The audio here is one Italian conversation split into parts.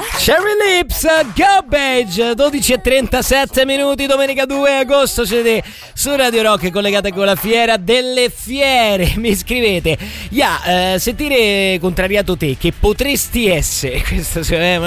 Cherry Lips, Garbage, 12:37, domenica 2 agosto, siete su Radio Rock collegate con la Fiera delle Fiere. Mi scrivete: sentire contrariato te, che potresti essere. Questo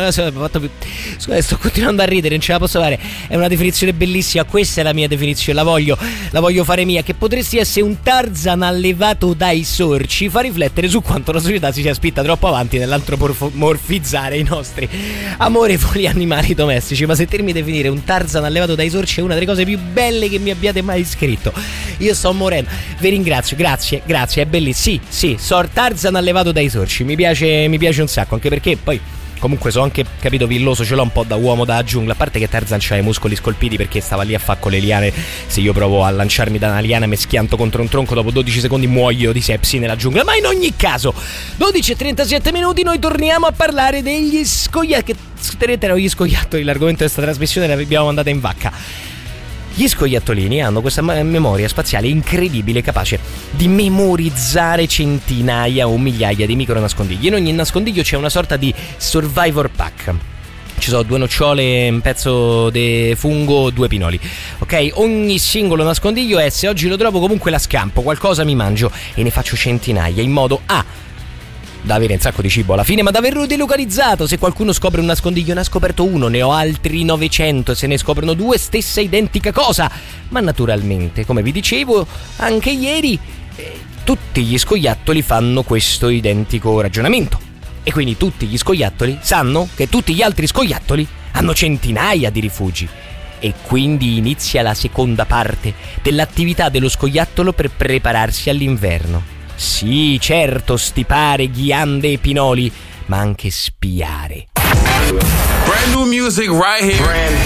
sto continuando a ridere, non ce la posso fare. È una definizione bellissima, questa è la mia definizione, la voglio fare mia. Che potresti essere un Tarzan allevato dai sorci. Fa riflettere su quanto la società si sia spinta troppo avanti nell'antropomorfizzare i nostri amorevoli animali domestici. Ma sentirmi definire un Tarzan allevato dai sorci è una delle cose più belle che mi abbiate mai scritto. Io sto morendo, vi ringrazio, grazie, è bellissimo. Sì, Tarzan allevato dai sorci, mi piace un sacco, anche perché poi comunque so anche, capito, villoso, ce l'ho un po' da uomo da giungla. A parte che Tarzan c'ha i muscoli scolpiti perché stava lì a fare con le liane. Se io provo a lanciarmi da una liana e mi schianto contro un tronco, dopo 12 secondi muoio di sepsi nella giungla. Ma in ogni caso, 12:37, noi torniamo a parlare degli scoiattoli. Gli scoiattoli, l'argomento di questa trasmissione l'abbiamo mandata in vacca. Gli scoiattolini hanno questa memoria spaziale incredibile, capace di memorizzare centinaia o migliaia di micro nascondigli. In ogni nascondiglio c'è una sorta di survivor pack. Ci sono 2 nocciole, un pezzo di fungo, 2 pinoli. Ok? Ogni singolo nascondiglio è: se oggi lo trovo comunque la scampo, qualcosa mi mangio, e ne faccio centinaia, in modo da avere un sacco di cibo alla fine, ma da averlo delocalizzato. Se qualcuno scopre un nascondiglio, ne ha scoperto uno, ne ho altri 900, se ne scoprono 2, stessa identica cosa. Ma naturalmente, come vi dicevo anche ieri, tutti gli scoiattoli fanno questo identico ragionamento, e quindi tutti gli scoiattoli sanno che tutti gli altri scoiattoli hanno centinaia di rifugi. E quindi inizia la seconda parte dell'attività dello scoiattolo per prepararsi all'inverno. Sì, certo, stipare ghiande e pinoli, ma anche spiare. Brand new music right here.